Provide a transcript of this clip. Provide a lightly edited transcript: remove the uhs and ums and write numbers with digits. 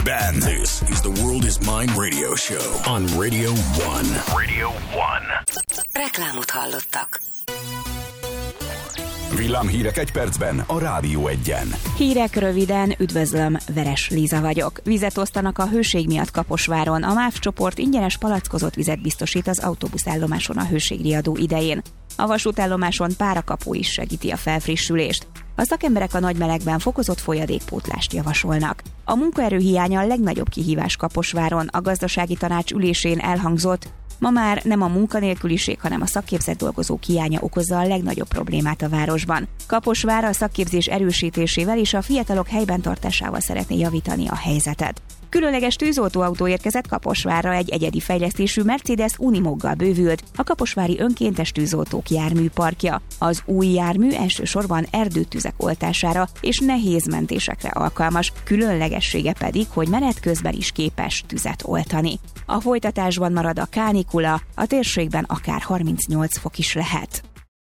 Ben. This is the World is Mine radio show on Radio 1. Radio 1. Reklámot hallottak. Villámhírek egy percben a Rádió 1-en. Hírek röviden, üdvözlöm, Veres Líza vagyok. Vizet osztanak a hőség miatt Kaposváron. A MÁV csoport ingyenes palackozott vizet biztosít az autóbuszállomáson a hőségriadó idején. A vasútállomáson párakapó is segíti a felfrissülést. A szakemberek a nagy melegben fokozott folyadékpótlást javasolnak. A munkaerő hiánya a legnagyobb kihívás Kaposváron. A gazdasági tanács ülésén elhangzott, ma már nem a munkanélküliség, hanem a szakképzett dolgozók hiánya okozza a legnagyobb problémát a városban. Kaposvár a szakképzés erősítésével és a fiatalok helyben tartásával szeretné javítani a helyzetet. Különleges tűzoltóautó érkezett Kaposvárra, egy egyedi fejlesztésű Mercedes Unimoggal bővült a kaposvári önkéntes tűzoltók járműparkja. Az új jármű elsősorban erdőtüzek oltására és nehéz mentésekre alkalmas, különlegessége pedig, hogy menet közben is képes tüzet oltani. A folytatásban marad a kánikula, a térségben akár 38 fok is lehet.